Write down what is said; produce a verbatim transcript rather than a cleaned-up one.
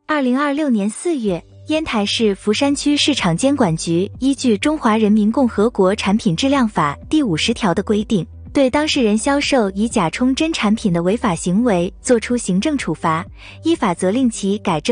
二零二六年四月，烟台市福山区市场监管局依据《中华人民共和国产品质量法》第五十条的规定，对当事人销售以假充真产品的违法行为作出行政处罚，依法责令其改正